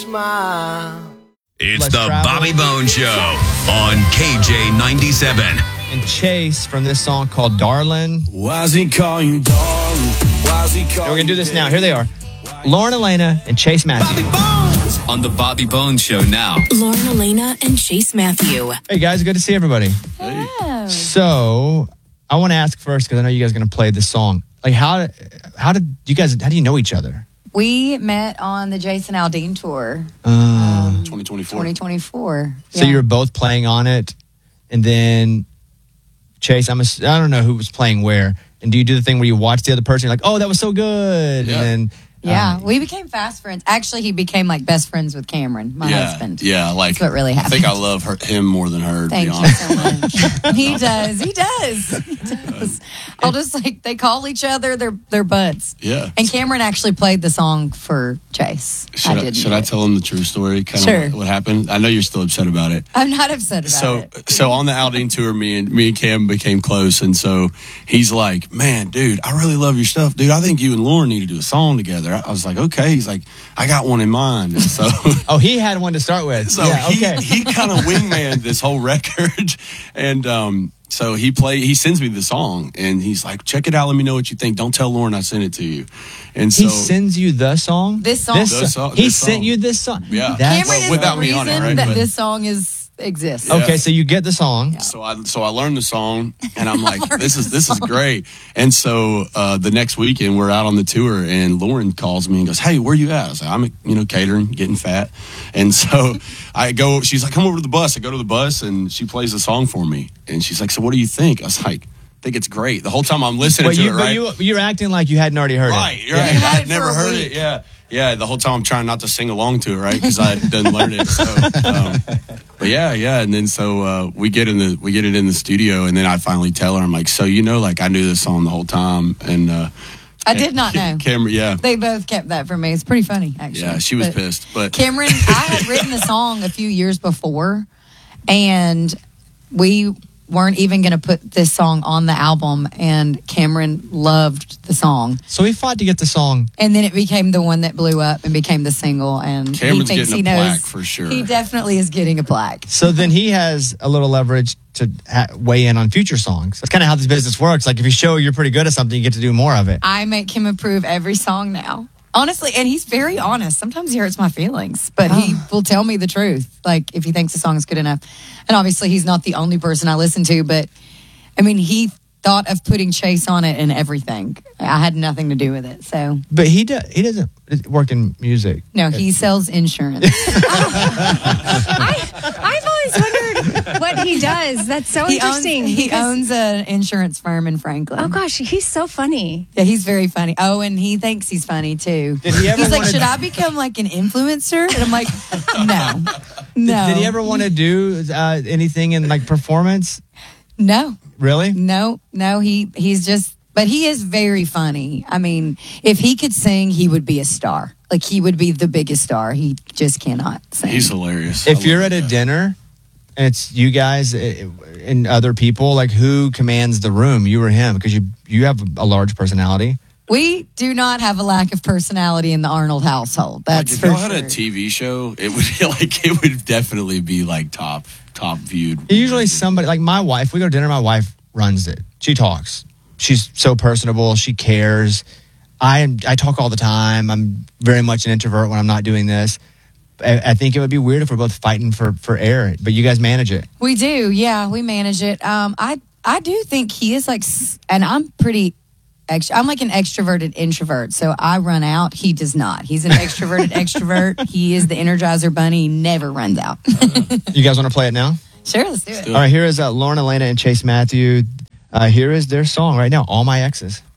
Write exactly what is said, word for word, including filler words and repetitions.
smile. It's Let's the travel. Bobby Bones Show on K J ninety-seven. And Chase from this song called Darlin'. Why's he call you darling? Why's he call We're going to do this now. Here they are. Lauren Elena and Chase Matthew. On the Bobby Bones Show now. Lauren Elena and Chase Matthew. Hey, guys. Good to see everybody. Hello. So, I want to ask first, because I know you guys are going to play this song. Like, how, how did you guys, how do you know each other? We met on the Jason Aldean tour, Um, twenty twenty-four. twenty twenty-four. so, Yeah. you were both playing on it. And then, Chase, I'm a, I don't know who was playing where. And do you do the thing where you watch the other person, you're like, oh, that was so good? Yeah. And then, Yeah, um, we became fast friends. Actually, he became like best friends with Cameron, my yeah, husband. Yeah, like That's what really I think happened. I love her, him more than her. To Thank be you honest. so much. he does. He does. He does. I'll just like they call each other their their buds. Yeah. And Cameron actually played the song for Chase. Should I, didn't should do I it. tell him the true story? Kind Sure. of what, what happened. I know you're still upset about it. I'm not upset about So, it. so on the Aldean tour, me and me and Cam became close, and so he's like, "Man, dude, I really love your stuff, dude. I think you and Lauren need to do a song together." I was like, "Okay." He's like, "I got one in mind." And so, oh, he had one to start with. so yeah, he okay. he kind of wingmanned this whole record, and um, so he play he sends me the song, and he's like, "Check it out. Let me know what you think. Don't tell Lauren I sent it to you." And so He sends you the song? This song. This The song- he this sent song. you this song? Yeah. That's, Cameron is without the me on reason it, right? that But- this song is exists. Yeah. okay, so you get the song. So I so I learned the song, and I'm like, this is this is great. And so uh, the next weekend we're out on the tour, and Lauren calls me and goes, "Hey, where you at?" I was like, "I'm you know catering, getting fat." And so I go. She's like, "Come over to the bus." I go to the bus, and she plays the song for me. And she's like, "So what do you think?" I was like, "I think it's great." The whole time I'm listening But to you, it, but right? you, you're acting like you hadn't already heard Right, it. right. You had I'd it never for a heard week. it. Yeah, yeah. The whole time I'm trying not to sing along to it, right? Because I didn't learn it. So, um, but yeah, yeah. And then so uh, we get in the we get it in the studio, and then I finally tell her, I'm like, "So you know, like I knew this song the whole time." And uh, I did not know. Cameron, yeah, They both kept that from me. It's pretty funny, actually. yeah. She was But pissed, but Cameron, I had written the song a few years before, and we weren't even going to put this song on the album, and Cameron loved the song. So he fought to get the song. And then it became the one that blew up and became the single, and Cameron's he thinks getting he a knows. plaque for sure. He definitely is getting a plaque. So then he has a little leverage to ha- weigh in on future songs. That's kind of how this business works. Like if you show you're pretty good at something, you get to do more of it. I make him approve every song now. Honestly, and he's very honest. Sometimes he hurts my feelings, but he will tell me the truth, like if he thinks the song is good enough. And obviously, he's not the only person I listen to, but I mean, he thought of putting Chase on it and everything. I had nothing to do with it. So, But he do, he doesn't work in music. no, he sells insurance. I, I've always wondered what he does. That's so he owns, interesting. he because- owns an insurance firm in Franklin. Oh gosh, he's so funny. Yeah, he's very funny. Oh, and he thinks he's funny too. Did he ever he's like, wanna- should I become like an influencer? And I'm like, no, no. Did he ever want to do uh, anything in like performance? No, Really? no, no. He he's just, but he is very funny. I mean, if he could sing, he would be a star. Like he would be the biggest star. He just cannot sing. he's hilarious. If I you're love at a that. dinner and it's you guys uh, and other people, like who commands the room? You or him? Because you you have a large personality. We do not have a lack of personality in the Arnold household. That's like, if for y'all sure. had a T V show, it would like it would definitely be like top top viewed. Usually somebody like my wife, we go to dinner, my wife runs it. She talks. She's so personable. She cares. I am, I talk all the time. I'm very much an introvert when I'm not doing this. I, I think it would be weird if we're both fighting for, for air, but you guys manage it. We do, yeah, we manage it. Um, I I do think he is like, s- and I'm pretty. ext- I'm like an extroverted introvert, so I run out. He does not. He's an extroverted extrovert. He is the Energizer Bunny. He never runs out. You guys want to play it now? Sure, let's do it. All right, here is uh, Lauren Elena and Chase Matthew. Uh, here is their song right now, All My Exes.